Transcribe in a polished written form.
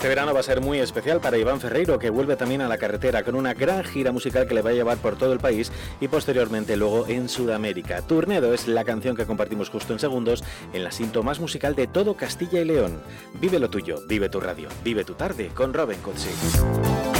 Este verano va a ser muy especial para Iván Ferreiro, que vuelve también a la carretera con una gran gira musical que le va a llevar por todo el país y posteriormente luego en Sudamérica. Turnedo es la canción que compartimos justo en segundos en la cinta más musical de todo Castilla y León. Vive lo tuyo, vive tu radio, vive tu tarde con Robin Cutsi.